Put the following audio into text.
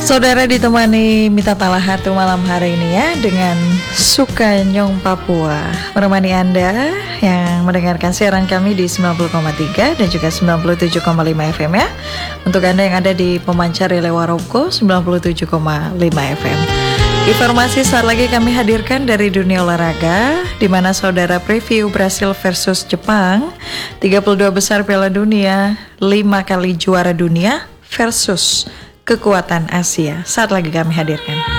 Saudara ditemani Mita Talahatu malam hari ini ya dengan Sukanyong Papua, menemani Anda yang mendengarkan siaran kami di 90,3 dan juga 97,5 FM ya. Untuk Anda yang ada di pemancar Relay Waroko 97,5 FM. Informasi saat lagi kami hadirkan dari dunia olahraga, di mana saudara preview Brasil versus Jepang, 32 besar Piala Dunia, 5 kali juara dunia versus kekuatan Asia. Saat lagi kami hadirkan.